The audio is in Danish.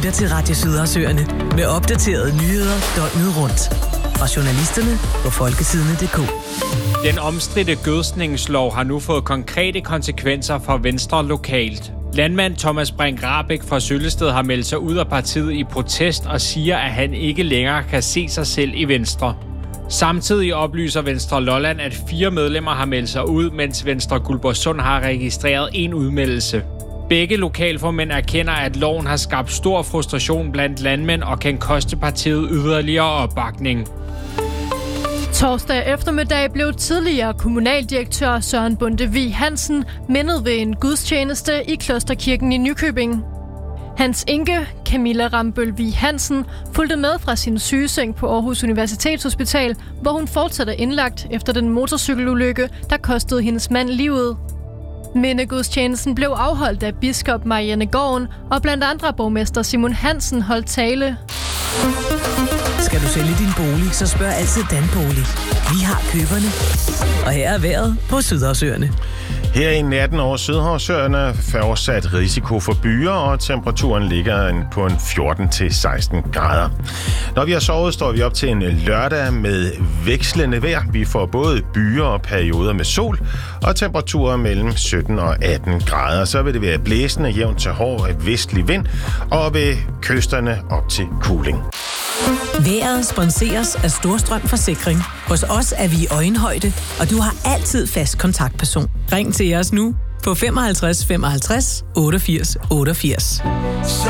lytter til Radio Sydersøerne med opdaterede nyheder døgnet rundt. Fra journalisterne på folkesidene.dk. Den omstridte gødskningslov har nu fået konkrete konsekvenser for Venstre lokalt. Landmand Thomas Brink-Rahbek fra Søllested har meldt sig ud af partiet i protest og siger, at han ikke længere kan se sig selv i Venstre. Samtidig oplyser Venstre Lolland, at 4 medlemmer har meldt sig ud, mens Venstre Guldborgsund har registreret en udmeldelse. Begge lokalformænd erkender, at loven har skabt stor frustration blandt landmænd og kan koste partiet yderligere opbakning. Torsdag eftermiddag blev tidligere kommunaldirektør Søren Bonde-Vig Hansen mindet ved en gudstjeneste i Klosterkirken i Nykøbing. Hans enke, Camilla Rambøl-Vig Hansen, fulgte med fra sin sygeseng på Aarhus Universitetshospital, hvor hun fortsat er indlagt efter den motorcykelulykke, der kostede hendes mand livet. Mindegudstjenesten blev afholdt af biskop Marianne Gården, og blandt andre borgmester Simon Hansen holdt tale. Skal du sælge din bolig, så spørg altid Danbolig. Vi har køberne. Og her er vejret på Sydersøerne. Her i natten over Sydhavsøerne fortsat risiko for byer, og temperaturen ligger på en 14-16 grader. Når vi har sovet, står vi op til en lørdag med vekslende vejr. Vi får både byer og perioder med sol, og temperaturer mellem 17 og 18 grader. Så vil det være blæsende, jævnt til hård vestlig vind, og ved kysterne op til kuling. Vejret sponseres af Storstrøm Forsikring. Hos os er vi i øjenhøjde, og du har altid fast kontaktperson. Ring til os nu på 55 55 88 88.